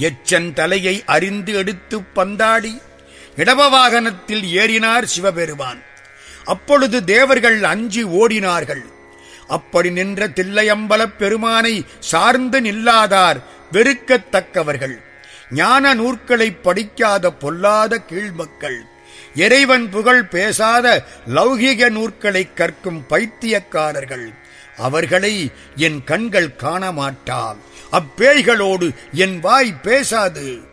எச்சன் தலையை அறிந்து எடுத்து பந்தாடி இடப வாகனத்தில் ஏறினார் சிவபெருமான். அப்பொழுது தேவர்கள் அஞ்சி ஓடினார்கள். அப்படி நின்ற தில்லையம்பலப் பெருமானை சார்ந்து நில்லாதார் வெறுக்கத்தக்கவர்கள், ஞான நூற்களை படிக்காத பொல்லாத கீழ்மக்கள், இறைவன் புகழ் பேசாத லௌகிக நூற்களை கற்கும் பைத்தியக்காரர்கள், அவர்களை என் கண்கள் காண மாட்டா. அப்பேய்களோடு என் வாய் பேசாது.